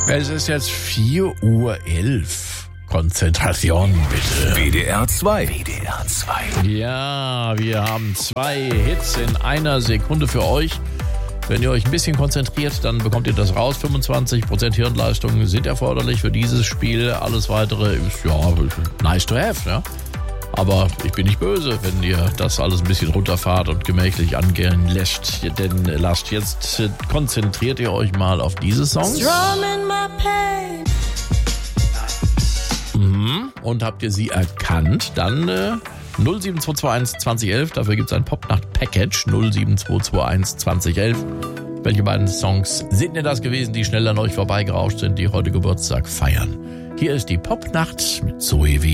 Es ist jetzt 4:11 Uhr. Konzentration, bitte. WDR 2. WDR 2. Ja, wir haben 2 Hits in einer Sekunde für euch. Wenn ihr euch ein bisschen konzentriert, dann bekommt ihr das raus. 25% Hirnleistung sind erforderlich für dieses Spiel. Alles Weitere ist, ja, nice to have, ja. Aber ich bin nicht böse, wenn ihr das alles ein bisschen runterfahrt und gemächlich angehen lässt. Denn jetzt konzentriert ihr euch mal auf diese Songs. Und habt ihr sie erkannt, dann 07221 2011, dafür gibt es ein Popnacht-Package 07221 2011. Welche beiden Songs sind denn das gewesen, die schnell an euch vorbeigerauscht sind, die heute Geburtstag feiern? Hier ist die Popnacht mit Zoe W.